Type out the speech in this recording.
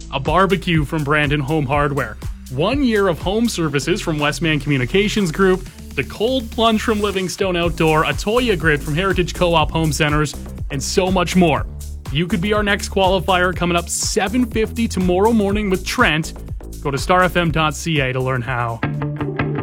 a barbecue from Brandon Home Hardware, 1 year of home services from Westman Communications Group, the cold plunge from Livingstone Outdoor, a Toya grid from Heritage Co-op Home Centers, and so much more. You could be our next qualifier coming up 7:50 tomorrow morning with Trent. Go to starfm.ca to learn how.